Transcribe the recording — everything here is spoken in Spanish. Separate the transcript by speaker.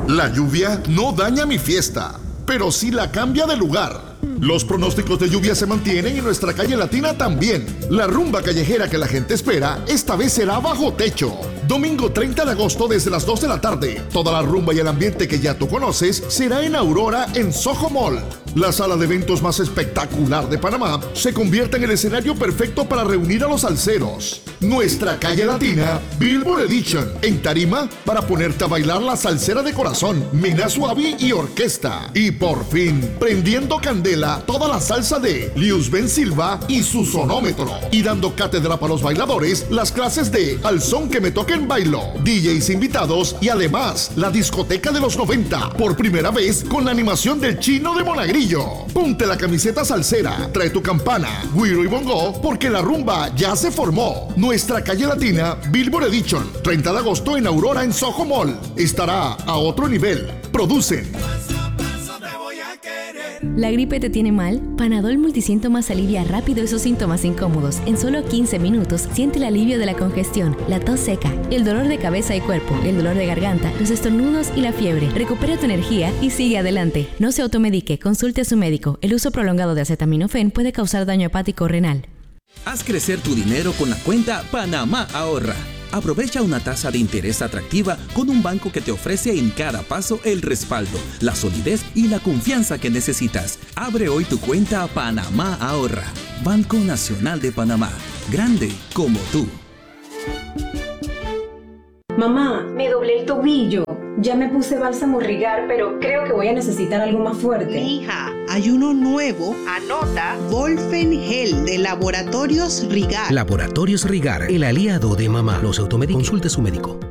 Speaker 1: La lluvia no daña mi fiesta, pero sí la cambia de lugar. Los pronósticos de lluvia se mantienen y nuestra calle latina también. La rumba callejera que la gente espera, esta vez será bajo techo. Domingo 30 de agosto desde las 2 de la tarde. Toda la rumba y el ambiente que ya tú conoces será en Aurora, en Soho Mall. La sala de eventos más espectacular de Panamá se convierte en el escenario perfecto para reunir a los salseros. Nuestra calle latina, Billboard Edition, en tarima para ponerte a bailar la salsera de corazón, Mena Suavi y orquesta. Y por fin, prendiendo candela, toda la salsa de Lius Ben Silva y su sonómetro. Y dando cátedra para los bailadores, las clases de Al Son que me toquen bailo, DJs invitados y además la discoteca de los 90, por primera vez con la animación del Chino de Monagrillo. Ponte la camiseta salsera, trae tu campana, güiro y bongo, porque la rumba ya se formó. Nuestra calle latina, Billboard Edition, 30 de agosto en Aurora, en Soho Mall. Estará a otro nivel. Producen.
Speaker 2: ¿La gripe te tiene mal? Panadol Multisíntomas alivia rápido esos síntomas incómodos. En solo 15 minutos siente el alivio de la congestión, la tos seca, el dolor de cabeza y cuerpo, el dolor de garganta, los estornudos y la fiebre. Recupera tu energía y sigue adelante. No se automedique, consulte a su médico. El uso prolongado de acetaminofén puede causar daño hepático o renal.
Speaker 3: Haz crecer tu dinero con la cuenta Panamá Ahorra. Aprovecha una tasa de interés atractiva con un banco que te ofrece en cada paso el respaldo, la solidez y la confianza que necesitas. Abre hoy tu cuenta Panamá Ahorra. Banco Nacional de Panamá. Grande como tú.
Speaker 4: Mamá, me doblé el tobillo. Ya me puse bálsamo Rigar, pero creo que voy a necesitar algo más fuerte.
Speaker 5: Hija, hay uno nuevo. Anota. Volfen Gel de Laboratorios Rigar.
Speaker 6: Laboratorios Rigar, el aliado de mamá. No se automedique. Consulte a su médico.